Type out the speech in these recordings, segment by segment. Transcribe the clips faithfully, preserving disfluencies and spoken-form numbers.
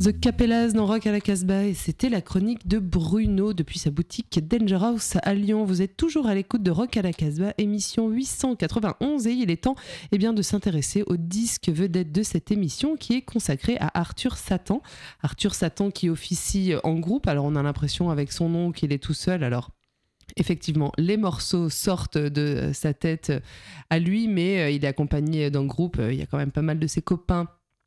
The Capellas dans Rock à la Casbah et c'était la chronique de Bruno depuis sa boutique Danger House à Lyon. Vous êtes toujours à l'écoute de Rock à la Casbah, émission huit cent quatre-vingt-onze et il est temps eh bien, de s'intéresser au disque vedette de cette émission qui est consacré à Arthur Satan. Arthur Satan qui officie en groupe, alors on a l'impression avec son nom qu'il est tout seul, alors effectivement, les morceaux sortent de sa tête à lui, mais il est accompagné d'un groupe, il y a quand même pas mal de ses copains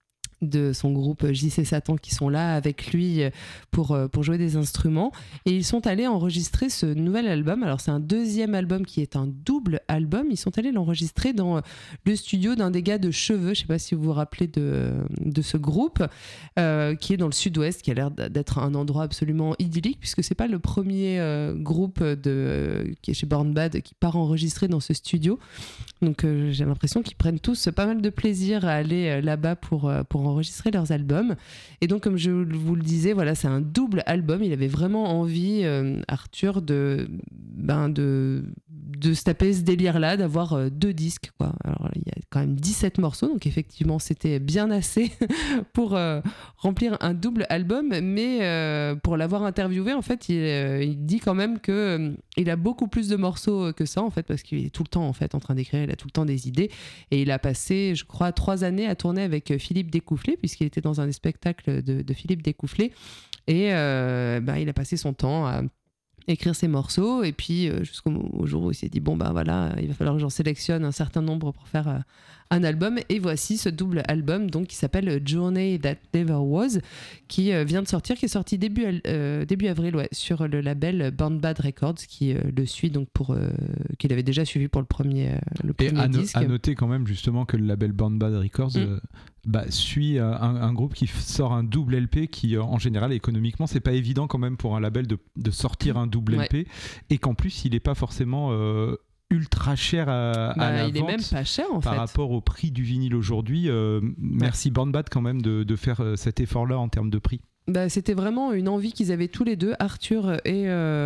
de son groupe J C Satan qui sont là avec lui pour, pour jouer des instruments et ils sont allés enregistrer ce nouvel album. Alors c'est un deuxième album qui est un double album. Ils sont allés l'enregistrer dans le studio d'un des gars de Cheveux, je sais pas si vous vous rappelez de, de ce groupe euh, qui est dans le sud-ouest, qui a l'air d'être un endroit absolument idyllique puisque c'est pas le premier euh, groupe de, qui est chez Born Bad qui part enregistrer dans ce studio. Donc euh, j'ai l'impression qu'ils prennent tous pas mal de plaisir à aller euh, là-bas pour, euh, pour enregistrer leurs albums. Et donc comme je vous le disais, voilà, c'est un double album. Il avait vraiment envie, euh, Arthur, de, ben, de, de se taper ce délire-là, d'avoir euh, deux disques, quoi. Alors il y a quand même dix-sept morceaux, donc effectivement c'était bien assez pour euh, remplir un double album, mais euh, pour l'avoir interviewé, en fait, il, euh, il dit quand même que euh, il a beaucoup plus de morceaux que ça, en fait, parce qu'il est tout le temps en fait en train d'écrire, il a tout le temps des idées, et il a passé, je crois, trois années à tourner avec Philippe Découfflé, puisqu'il était dans un des spectacles de, de Philippe Découfflé, et euh, bah, il a passé son temps à écrire ses morceaux, et puis euh, jusqu'au au jour où il s'est dit bon bah voilà, il va falloir que j'en sélectionne un certain nombre pour faire euh, un album, et voici ce double album donc qui s'appelle Journey That Never Was, qui euh, vient de sortir, qui est sorti début, euh, début avril ouais, sur le label Born Bad Records, qui euh, le suit donc pour euh, qu'il avait déjà suivi pour le premier, euh, le premier et à, no- disque. à noter quand même justement que le label Born Bad Records mm. euh, bah, suit euh, un, un groupe qui f- sort un double L P qui euh, en général économiquement c'est pas évident quand même pour un label de, de sortir un double ouais. L P, et qu'en plus il est pas forcément euh, ultra cher à, bah, à la il vente est même pas cher en par fait. rapport au prix du vinyle aujourd'hui. euh, ouais. Merci Born Bad quand même de, de faire euh, cet effort là en termes de prix. Bah, c'était vraiment une envie qu'ils avaient tous les deux, Arthur et,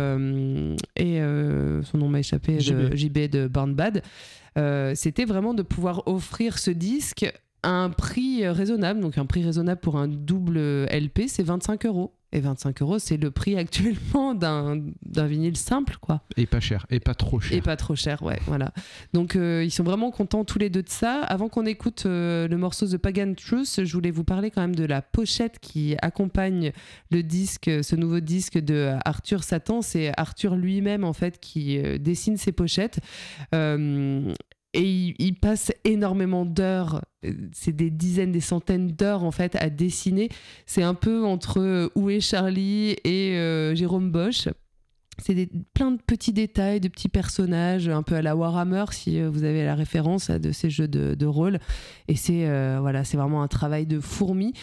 euh, et euh, son nom m'a échappé, J B de, J B de Born Bad. Euh, c'était vraiment de pouvoir offrir ce disque à un prix raisonnable, donc un prix raisonnable pour un double L P, c'est vingt-cinq euros. Et vingt-cinq euros, c'est le prix actuellement d'un, d'un vinyle simple, quoi. Et pas cher, et pas trop cher. Et pas trop cher, ouais, voilà. Donc, euh, ils sont vraiment contents tous les deux de ça. Avant qu'on écoute euh, le morceau The Pagan Truth, je voulais vous parler quand même de la pochette qui accompagne le disque, ce nouveau disque de Arthur Satan. C'est Arthur lui-même, en fait, qui euh, dessine ses pochettes. Euh, Et il, il passe énormément d'heures, c'est des dizaines, des centaines d'heures en fait à dessiner. C'est un peu entre Où est Charlie et euh, Jérôme Bosch. C'est des, plein de petits détails, de petits personnages, un peu à la Warhammer si euh, vous avez la référence à de ces jeux de, de rôle. Et c'est, euh, voilà, c'est vraiment un travail de fourmi.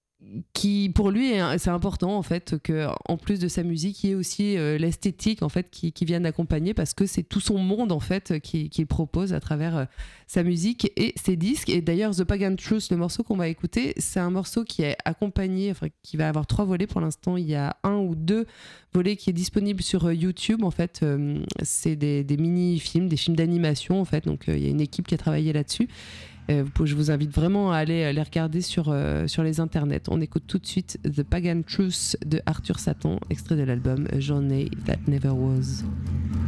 Qui pour lui c'est important en fait que en plus de sa musique il y ait aussi euh, l'esthétique en fait qui, qui vienne accompagner, parce que c'est tout son monde en fait qu'il qui propose à travers euh, sa musique et ses disques. Et d'ailleurs The Pagan Truth, le morceau qu'on va écouter, c'est un morceau qui est accompagné, enfin qui va avoir trois volets pour l'instant. Il y a un ou deux volets qui est disponible sur euh, YouTube en fait. Euh, c'est des, des mini-films, des films d'animation en fait, donc euh, il y a une équipe qui a travaillé là-dessus. Euh, je vous invite vraiment à aller les regarder sur, euh, sur les internets. On écoute tout de suite The Pagan Truth de Arthur Satan, extrait de l'album Journey That Never Was.